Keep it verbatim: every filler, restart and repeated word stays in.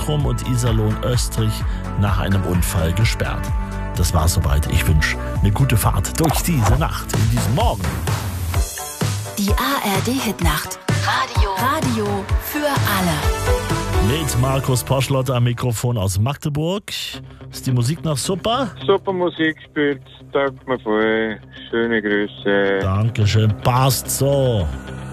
Mottrum und Iserlohn-Österreich nach einem Unfall gesperrt. Das war soweit. Ich wünsche eine gute Fahrt durch diese Nacht, in diesem Morgen. Die A R D-Hitnacht. Radio. Radio für alle. Mit Markus Poschlott am Mikrofon aus Magdeburg. Ist die Musik noch super? Super Musik spielt, taugt mir voll. Schöne Grüße. Dankeschön, passt so.